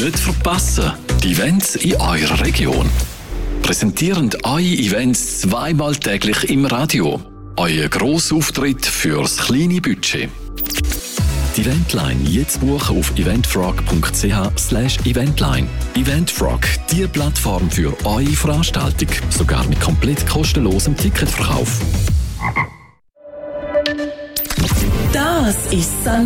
Nicht verpassen, die Events in eurer Region. Präsentieren eure Events zweimal täglich im Radio. Euer Grossauftritt fürs kleine Budget. Die Eventline jetzt buchen auf eventfrog.ch/eventline. Eventfrog, die Plattform für eure Veranstaltung. Sogar mit komplett kostenlosem Ticketverkauf. Das ist